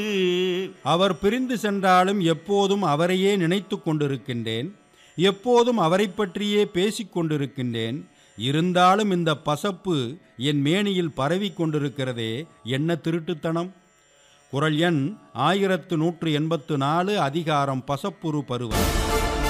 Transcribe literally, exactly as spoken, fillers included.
அவர் பிரிந்து சென்றாலும் எப்போதும் அவரையே நினைத்து கொண்டிருக்கின்றேன். எப்போதும் அவரை பற்றியே பேசிக் கொண்டிருக்கின்றேன். இருந்தாலும் இந்த பசப்பு என் மேனியில் பரவி கொண்டிருக்கிறதே, என்ன திருட்டுத்தனம்! குறள் எண் ஆயிரத்து நூற்று எண்பத்து நாலு, அதிகாரம் பசப்புரு பருவம்.